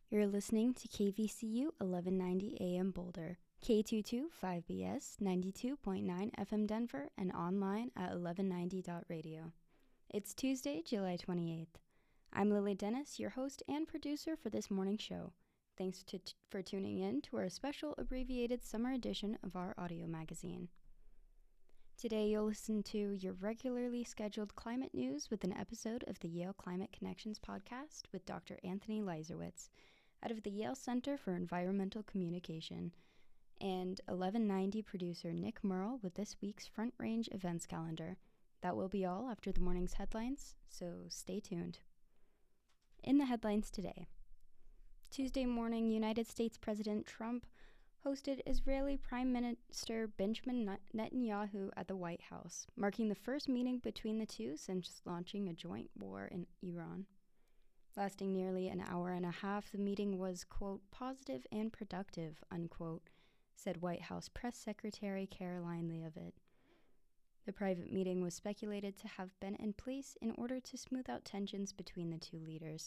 You're listening to KVCU 1190 AM Boulder, K225BS 92.9 FM Denver, and online at 1190.radio. It's Tuesday, July 28th. I'm Lily Dennis, your host and producer for this morning's show. Thanks for tuning in to our special abbreviated summer edition of our audio magazine. Today you'll listen to your regularly scheduled climate news with an episode of the Yale Climate Connections podcast with Dr. Anthony Leiserowitz out of the Yale Center for Environmental Communication, and 1190 producer Nick Merle with this week's Front Range events calendar. That will be all after the morning's headlines, so stay tuned. In the headlines today, Tuesday morning, United States President Trump hosted Israeli Prime Minister Benjamin Netanyahu at the White House, marking the first meeting between the two since launching a joint war in Iran. Lasting nearly an hour and a half, the meeting was, quote, positive and productive, unquote, said White House Press Secretary Caroline Leavitt. The private meeting was speculated to have been in place in order to smooth out tensions between the two leaders.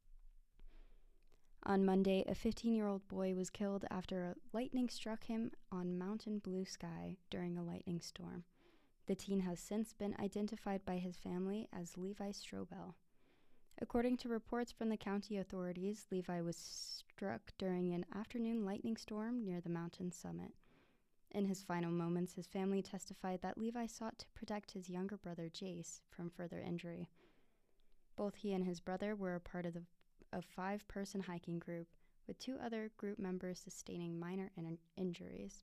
On Monday, a 15-year-old boy was killed after lightning struck him on mountain blue sky during a lightning storm. The teen has since been identified by his family as Levi Strobel. According to reports from the county authorities, Levi was struck during an afternoon lightning storm near the mountain summit. In his final moments, his family testified that Levi sought to protect his younger brother, Jace, from further injury. Both he and his brother were a part of a 5-person hiking group, with 2 other group members sustaining minor injuries.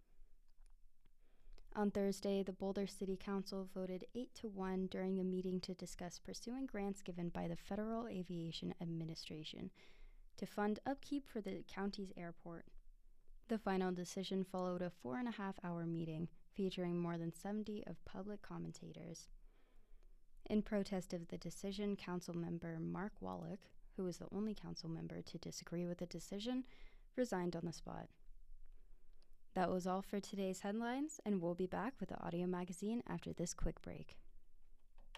On Thursday, the Boulder City Council voted 8-1 during a meeting to discuss pursuing grants given by the Federal Aviation Administration to fund upkeep for the county's airport. The final decision followed a 4.5-hour meeting featuring more than 70 of public commentators. In protest of the decision, Council member Mark Wallach, who was the only council member to disagree with the decision, resigned on the spot. That was all for today's headlines, and we'll be back with the audio magazine after this quick break.